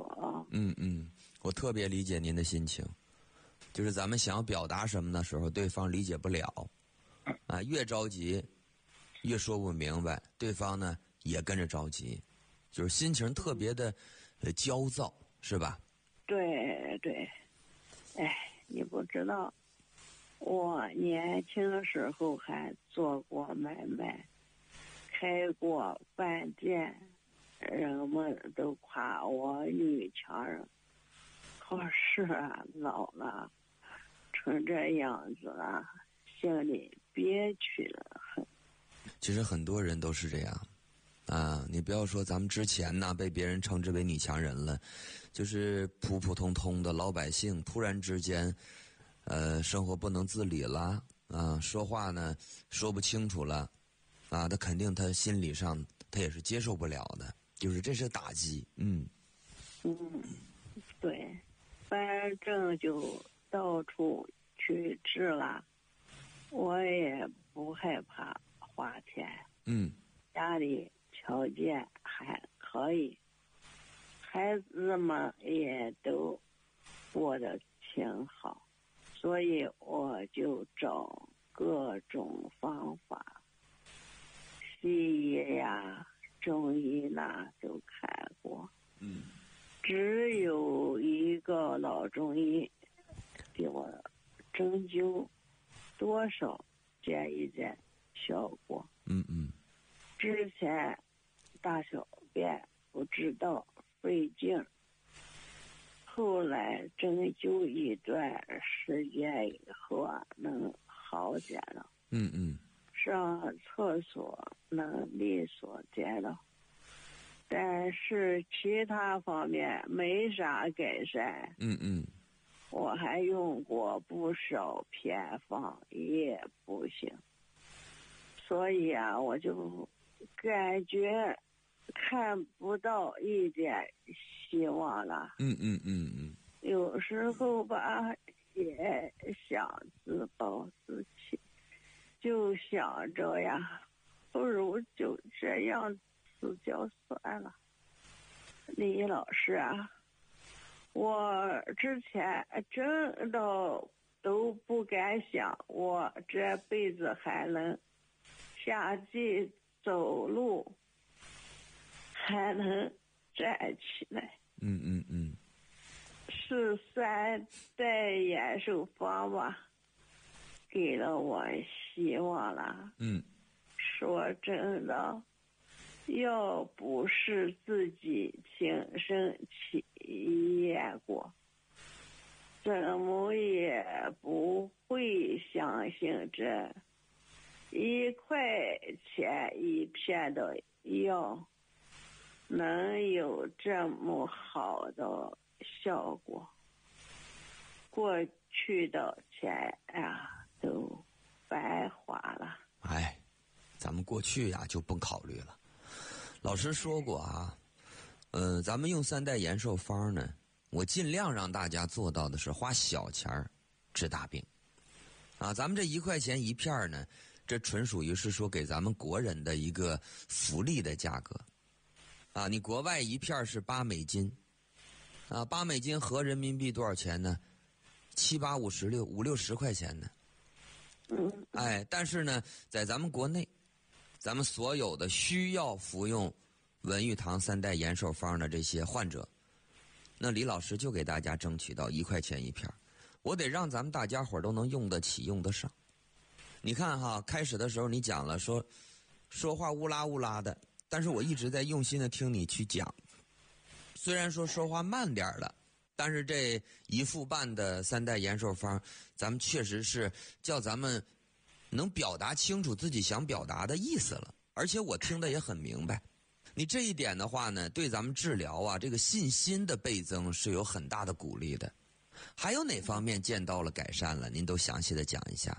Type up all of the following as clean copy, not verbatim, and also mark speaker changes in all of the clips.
Speaker 1: 有啊。
Speaker 2: 我特别理解您的心情，就是咱们想要表达什么的时候，对方理解不了，越着急越说不明白，对方呢也跟着着急，就是心情特别的焦躁，是吧？
Speaker 1: 对对，你不知道，我年轻时候还做过买卖，开过饭店，人们都夸我女强人。可是老了，成这样子了，心里憋屈了很。
Speaker 2: 其实很多人都是这样。你不要说咱们之前呢被别人称之为女强人了，就是普普通通的老百姓，突然之间，生活不能自理了，说话呢说不清楚了，他肯定他心理上他也是接受不了的，就是这是打击。
Speaker 1: 对，反正就到处去治了，我也不害怕花钱。家里条件还可以，孩子们也都过得挺好，所以我就找各种方法，西医呀、中医啦都看过。只有一个老中医给我针灸多少见一见效果。之前大小便不知道费劲，后来针灸一段时间以后能好点了。上厕所能利索点了，但是其他方面没啥改善。我还用过不少偏方也不行，所以我就感觉看不到一点希望了。有时候吧也想自暴自弃，就想着呀，不如就这样死掉算了。李老师我之前真的都不敢想我这辈子还能下地走路，还能站起来。是3代延寿方吧，给了我希望了。说真的，要不是自己亲身体验过，怎么也不会相信这1块钱一片的药能有这么好的效果。过去的钱都白花了。
Speaker 2: 咱们过去就不考虑了。老师说过咱们用3代延寿方呢，我尽量让大家做到的是花小钱治大病。咱们这1块钱一片呢，这纯属于是说给咱们国人的一个福利的价格。你国外一片是8美金，8美金合人民币多少钱呢？7、8、56、5、60块钱呢。但是呢，在咱们国内，咱们所有的需要服用文玉堂3代延寿方的这些患者，那李老师就给大家争取到1块钱一片，我得让咱们大家伙都能用得起用得上。你看开始的时候你讲了说话乌拉乌拉的，但是我一直在用心的听你去讲，虽然说话慢点了，但是这1副半的3代延寿方，咱们确实是叫咱们能表达清楚自己想表达的意思了，而且我听得也很明白。你这一点的话呢，对咱们治疗这个信心的倍增是有很大的鼓励的。还有哪方面见到了改善了？您都详细的讲一下。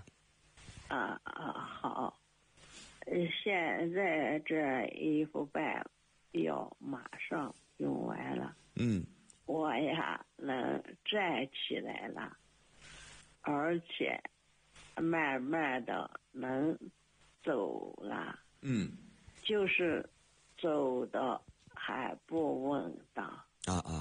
Speaker 1: 好。现在这1副半药马上用完了。我能站起来了，而且慢慢的能走了。就是走的还不稳当。